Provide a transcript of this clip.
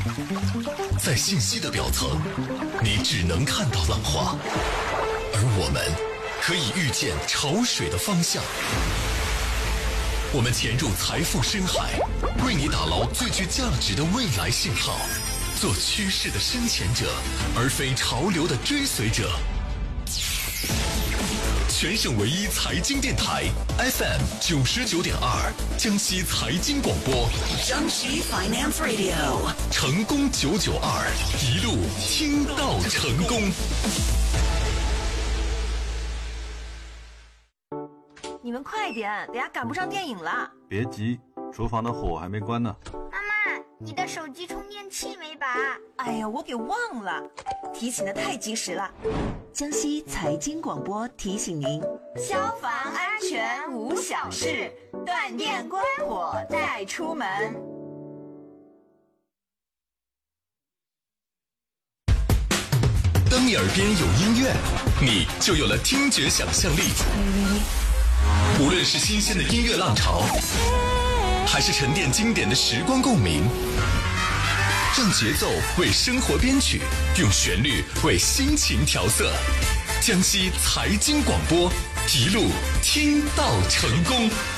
在信息的表层，你只能看到浪花，而我们可以预见潮水的方向。我们潜入财富深海，为你打捞最具价值的未来信号，做趋势的深潜者，而非潮流的追随者。全省唯一财经电台 FM 99.2，江西财经广播， 江西 Finance Radio， 成功992，一路听到成功。 你们快点，等下赶不上电影了。 别急，厨房的火还没关呢。 妈妈，你的手机充电器没拔？ 哎呀，我给忘了，提醒的太及时了。江西财经广播提醒您：消防安全无小事，断电关火带出门。 当你耳边有音乐，你就有了听觉想象力。无论是新鲜的音乐浪潮，还是沉淀经典的时光共鸣，让节奏为生活编曲，用旋律为心情调色。江西财经广播，一路听到成功。